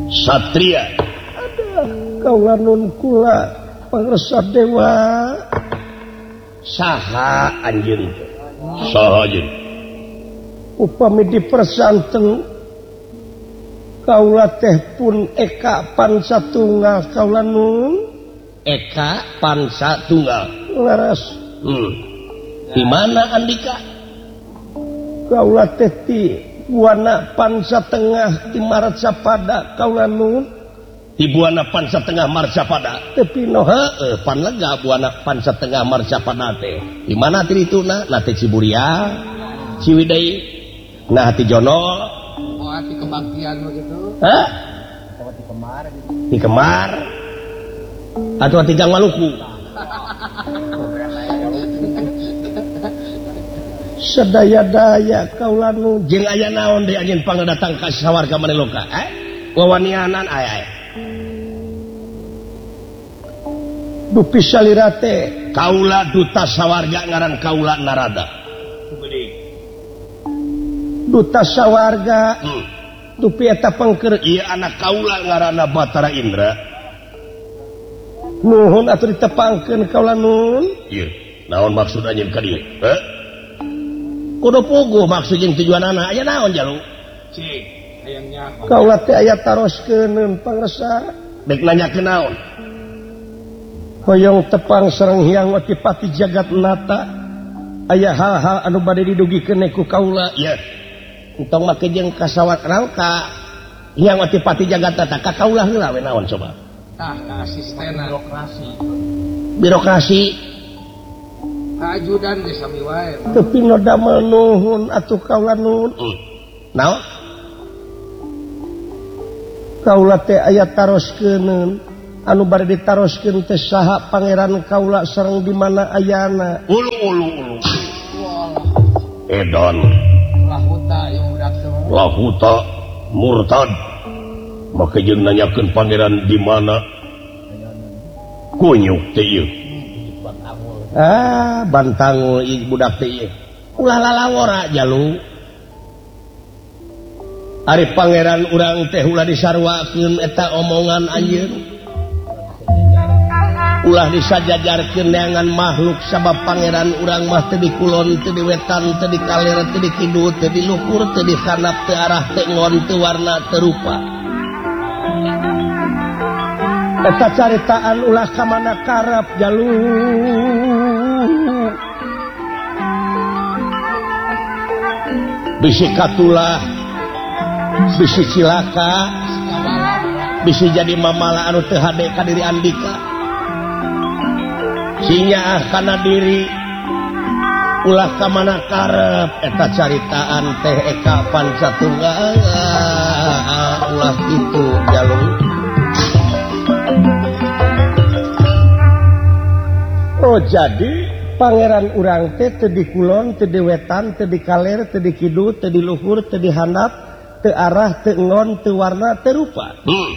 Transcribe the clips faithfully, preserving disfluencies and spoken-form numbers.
Satria kaula nun kula pangresa dewa saha anjeun saha anjeun upami dipersanten kaula teh pun eka pansatunggal kaula nun eka pansatunggal laras hmm. Di mana Andika kaula teh ti buana pansatengah di Marcapada kaula nun di buana pansatengah Marcapada tapi no heeh pan lega buana pansatengah Marcapada teh di mana ti dituna na teh Ciburia Ciwidey nah hati Jono oh hati kebaktian begitu hah oh hati Kemar gitu di Kemar atau hati Gang Maluku sedaya-daya kaula nu jeung aya naon deui anjeun pangadatang ka sawarga Maneloka eh wawanianan aya dupi salira teh kaula duta sawarga ngaran kaula Narada duta sawarga hmm. dupi eta pengker ieu anak kaula ngaranna Batara Indra nuhun atuh ditepangkeun kaula nun ieu naon maksud anjeun ka dieu heh kudu puguh maksud jeung tujuanana aya naon jalu cik hayangnya kaula teh aya taroskeun pangresa dek nanyakeun naon hoyong tepang sareng hyang Watipati Jagatnata aya hal-hal anu bade didugikeun ku kaula ieu entong make jeung kasawat rangka hyang Watipati Jagatnata ka kaula heula we naon coba tah asisten birokrasi birokrasi ajudan di sami wae tapi no damel nuhun atuh kaula nun hmm. naon kaula teh aya taroskeun anu bade ditaroskeun teh saha pangeran kaula sareng di mana ayana ulu ulu ulu Edon lahuta yang budak teh lahuta murtad maka jeung nanyakeun pangeran di mana kunyuk teh ieu ah bantang budak teh ieu ulah lalawora jalu ari pangeran urang teh ulah disarwakeun eta omongan anjeun ulah disajajarkeun neangan makhluk sabab pangeran urang mah teu di kulon teu di wetan teu di kaler teu di kidul teu di luhur teu di handap teu arah teu ngon teu warna teu rupa eta caritaan ulah ka mana karep jalu bisi katulah bisi cilaka bisi jadi mamala anu teu hade ka diri Andika sinya kana diri ulah ka mana karep eta caritaan teh eka pansatunggal ulah kitu jalu oh jadi pangeran urang teh teu di kulon teu di wetan teu di kaler teu di kidul teu di luhur teu di handap teu arah teu ngon teu warna teu rupa hmm.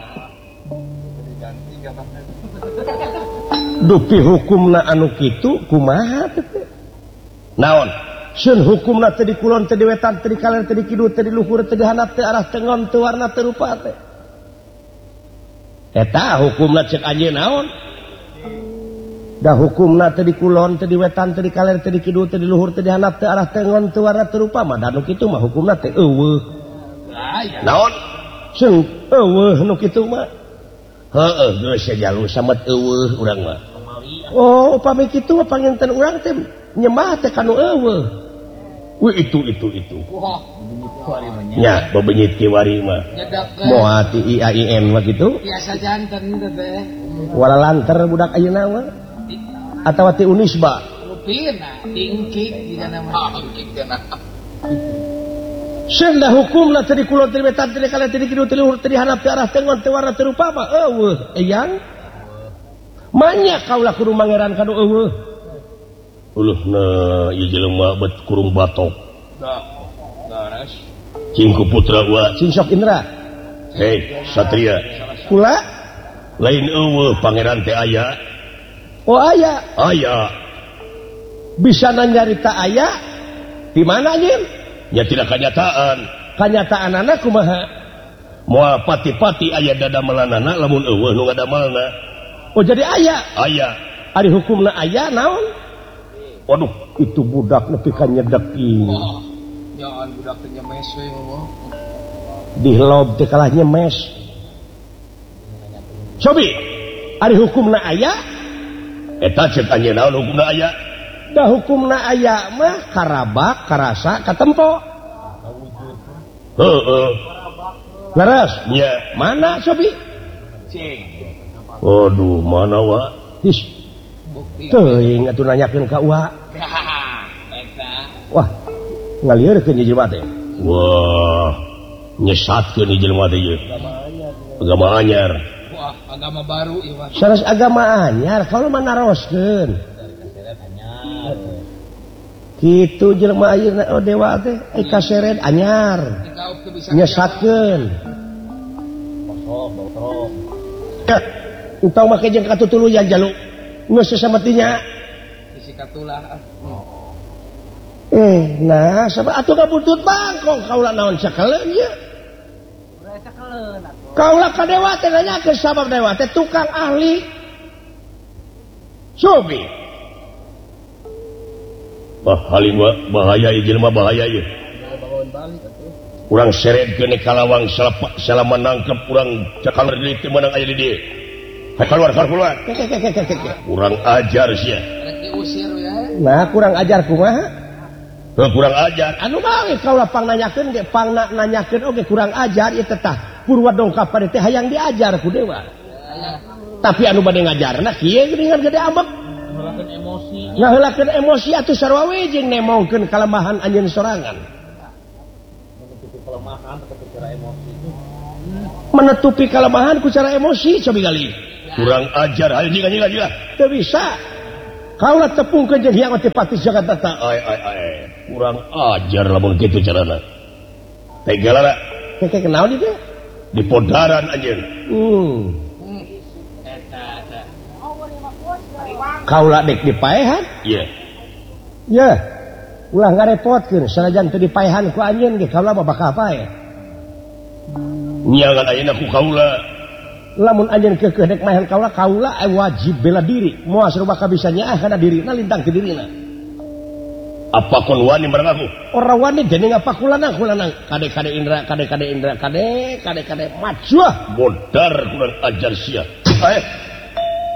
dupi hukumna anu kitu kumaha teh naon sun hukumna teu di kulon teu di wetan teu di kaler teu di kidul teu di luhur teu di handap teu arah teu ngon teu warna teu rupa teh eta hukumna cek anjeun naon dah hukumna teu di kulon teu di wetan teu di kaler teu di kidul teu di luhur teu di handap teu arah teu ngon teu warna teu rupa mah da nu kitu mah hukumna teh eueuh naon seung eueuh nu kitu mah heeh geus sajalu samet eueuh urang mah oh upami kitu mah panginten urang teh nyembah teh kanu eueuh wih itu itu itu wah nya bebenyit kiwari mah moal ti I A I N mah kitu biasa janten teh wala lanter budak ayeuna mah atawa ti Unisba rupina tingkik di kana mah tingkik kana senda hukumna teu di kulon teu di wetan teu di kaler teu di kidul teu di luhur teu di handap teu arah teu ngon teu warna teu rupa mah eueuh eyang manya kaula kudu mangeran kanu eueuh uleuhna ieu jelema bet kurung batok da daras cingku putra wa cing sok Indra hei satria kula lain eueuh pangeran teh aya oh aya aya bisa nyarita aya di mana anjeun ya tidak kenyataan kanyataan anak kumaha moal pati-pati aya dada melanana lamun eueuh nu ngadamelna. Oh jadi aya. Aya. Ari hukumna aya naon? Waduh, itu budak nepi ka nyedeki. Oh, jangan budak teh nyemes we ngomong. Di lob teh kalah nyemes. Cobi, ari hukumna aya? Eta ceuk anjeun naon hukumna aya? Da hukumna aya mah karabak, karasa, katempo. Heeh. Leres? Nya, mana Cobi? Cing. Waduh, mana wa? His. Bukti. Teuing atuh nanyakeun ka Uwa. Eta. Wah, ngalieurekeun ieu jelema teh. Wah, nyesatkeun ieu jelema teh ieu. Agama anyar. Wah, agama baru ieu mah. Sanes agama anyar, kalau mah naroskeun. Kitu jelema ayeuna oh dewa teh ai kaseret anyar. Dikauk teu bisa. Nyesatkeun. Entong make jeung katutuluyan jaluk. Geus sasametinya. Bisi katulah. Eh, nah, sabab atuh kabutut bangkong kaula naon sakaleun ieu. Ulah sakaleun atuh. Kaula ka dewa teh nanyakeun sabab dewa teh tukang ahli. Cobi. Bahaling bahaya ieu jelema bahaya ieu. Urang seretkeun kalawang selama nangkep urang cakaler deui teh meunang aya di dieu. Hai keluar keluar. Kurang ajar sia. Rek diusir ya. Nah, kurang ajar kumaha? Heuh kurang ajar. Anu mah kaula pang nanyakeun ge pang nanyakeun oge kurang ajar ieu teh tah. Purwa dongkap teh hayang diajar ku dewa. Tapi anu bade ngajarna kieu geuningan gede ambek. Ngelakeun emosi. Ngaheulakeun emosi atuh sarua wijing nemongkeun kalemahan anjeun sorangan. Menutupi kelemahan tapi cara emosi. Menutupi kelemahan ku cara emosi cobi kali. Kurang ajar hayu jing anjing lagi lah. Teu bisa. Kaula tepungkeun jeung hiang teh pati jagat tata. Ai ai ai. Kurang ajar lamun kitu carana. Tegalana. Keke kenaon ieu? Di podaran anjeun. Hmm. Eta eta. Kaula dek dipaehan? Iya. Ya. Ulah ngarepotkeun sanajan teu dipaehan ku anjeun ge kaula mah bakal paeh. Nyangan ayeuna ku kaula. Lamun anjeun keukeuh dek maehan kaula, kaula wajib bela diri. Moal sarua bisa nyaah kana dirina lintang ke dirina. Apa kon wani marang aku? Ora wani dening apa kulanang kulanang kade-kade Indra, kade-kade Indra, kade, kade-kade majuah. Modar kurang ajar sia. Eh.